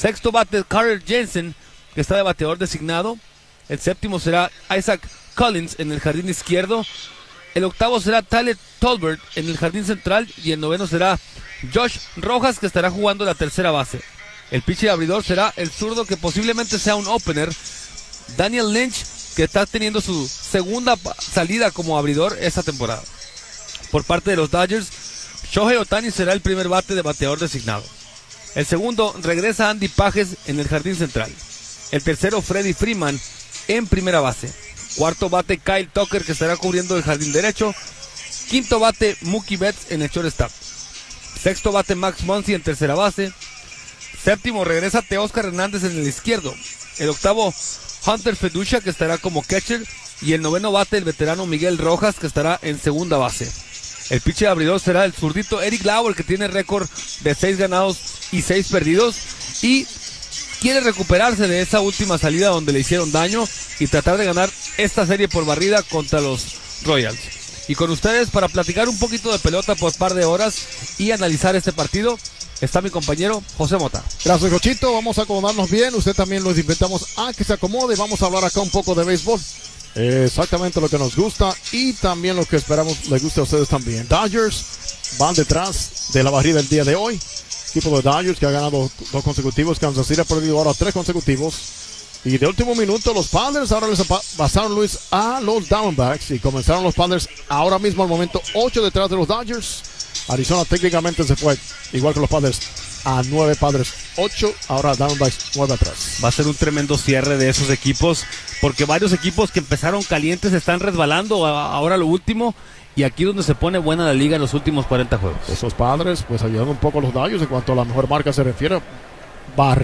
Sexto bate Carter Jensen, que está de bateador designado. El séptimo será Isaac Collins en el jardín izquierdo. El octavo será Tyler Tolbert en el jardín central. Y el noveno será Josh Rojas, que estará jugando la tercera base. El pitcher abridor será el zurdo, que posiblemente sea un opener, Daniel Lynch, que está teniendo su segunda salida como abridor esta temporada. Por parte de los Dodgers, Shohei Ohtani será el primer bate de bateador designado. El segundo regresa Andy Pages en el jardín central. El tercero, Freddie Freeman en primera base. Cuarto bate, Kyle Tucker, que estará cubriendo el jardín derecho. Quinto bate, Mookie Betts en el shortstop. Sexto bate, Max Muncy en tercera base. Séptimo regresa Teóscar Hernández en el izquierdo. El octavo, Hunter Feducia, que estará como catcher. Y el noveno bate, el veterano Miguel Rojas, que estará en segunda base. El pitcher abridor será el zurdito Eric Lauer, que tiene récord de 6 ganados y 6 perdidos. Y quiere recuperarse de esa última salida donde le hicieron daño y tratar de ganar esta serie por barrida contra los Royals. Y con ustedes, para platicar un poquito de pelota por par de horas y analizar este partido, está mi compañero José Mota. Gracias, Cochito. Vamos a acomodarnos bien. Usted también los invitamos a que se acomode. Vamos a hablar acá un poco de béisbol. Exactamente lo que nos gusta y también lo que esperamos les guste a ustedes también. Dodgers van detrás de la barrida del día de hoy. Equipo de Dodgers que ha ganado 2 consecutivos. Kansas City ha perdido ahora 3 consecutivos. Y de último minuto los Padres ahora les pasaron, Luis, a los Diamondbacks. Y comenzaron los Padres ahora mismo al momento 8 detrás de los Dodgers. Arizona técnicamente se fue igual que los Padres a 9, Padres 8, ahora Diamondbacks 9 atrás. Va a ser un tremendo cierre de esos equipos, porque varios equipos que empezaron calientes están resbalando ahora lo último, y aquí donde se pone buena la liga en los últimos 40 juegos. Esos Padres pues ayudando un poco a los Dodgers en cuanto a la mejor marca se refiere.